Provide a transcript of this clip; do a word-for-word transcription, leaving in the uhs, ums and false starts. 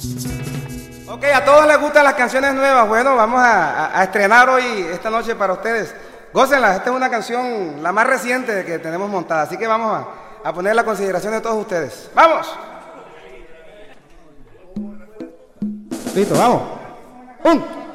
Ok, a todos les gustan las canciones nuevas. Bueno, vamos a, a, a estrenar hoy, esta noche para ustedes. Gócenla, esta es una canción, la más reciente que tenemos montada. Así que vamos a, a poner la consideración de todos ustedes. ¡Vamos! Listo, vamos. Un.